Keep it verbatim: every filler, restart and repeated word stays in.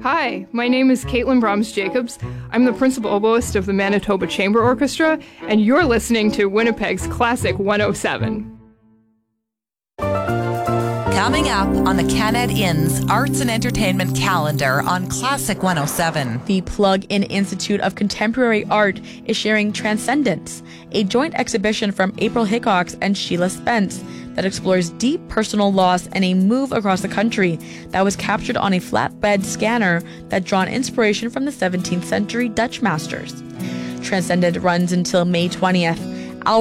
Hi, my name is Caitlin Brahms-Jacobs. I'm the principal oboist of the Manitoba Chamber Orchestra, and you're listening to Winnipeg's Classic one oh seven. Coming up on the Canad Inn's Arts and Entertainment calendar on Classic one oh seven. The Plug-in Institute of Contemporary Art is sharing Transcendence, a joint exhibition from April Hickox and Sheila Spence that explores deep personal loss and a move across the country that was captured on a flatbed scanner that drawn inspiration from the seventeenth century Dutch masters. Transcendent runs until May twentieth.